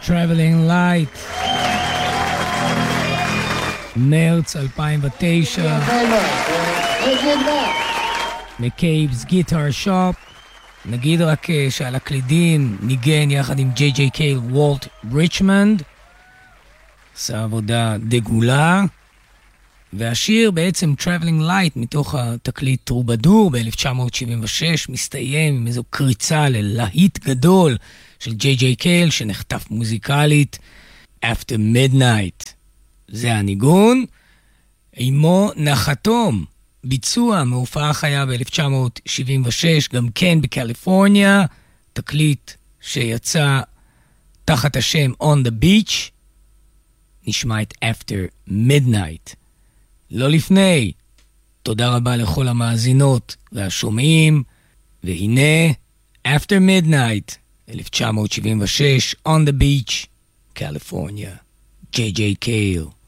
Traveling Light, מרץ 2009, מקייבס גיטר שופ. נגיד רק שעל הקלידים ניגן יחד עם ג'יי ג'יי קייל וולט ריצ'מנד, עשה עבודה דגולה, והשיר בעצם Traveling Light מתוך התקליט טרובדור ב-1976 מסתיים עם איזו קריצה ללהיט גדול של ג'יי ג'יי קייל שנחטף מוזיקלית, After Midnight. זה הניגון, עמו נחתום, ביצוע מהופעה חיה ב-1976, גם כן בקליפורניה, תקליט שיצא תחת השם On the Beach, נשמע את After Midnight. לא לפני, תודה רבה לכל המאזינות והשומעים, והנה After Midnight, 1976, On the Beach, קליפורניה, ג'יי ג'יי קייל.